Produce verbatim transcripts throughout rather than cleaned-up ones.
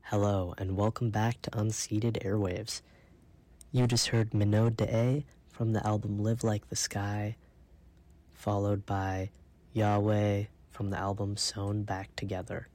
Hello, and welcome back to Unceded Airwaves. You just heard Minot De'e from the album Live Like the Sky, followed by Yahweh from the album Sewn Back Together.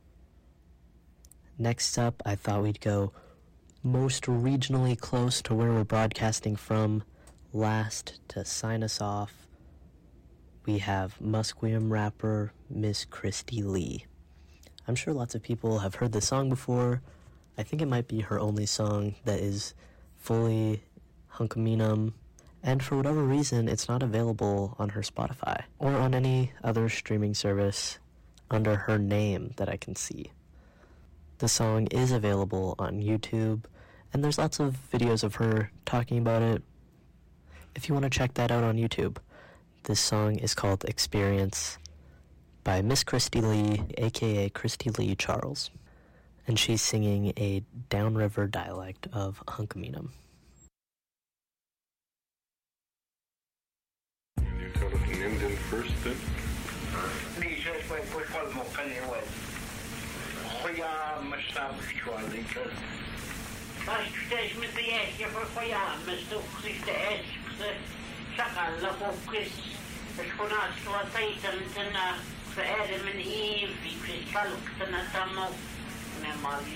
Next up, I thought we'd go most regionally close to where we're broadcasting from. Last, to sign us off, we have Musqueam rapper Miss Christy Lee. I'm sure lots of people have heard this song before. I think it might be her only song that is fully Hunkaminam, and for whatever reason, it's not available on her Spotify or on any other streaming service under her name that I can see. The song is available on YouTube, and there's lots of videos of her talking about it. If you want to check that out on YouTube, this song is called Experience by Miss Christy Lee, aka Christy Lee Charles, and she's singing a downriver dialect of Hunkaminam. Can you tell us in Indian first then? För Adam and Eve, vi fick kalkterna samma med Mali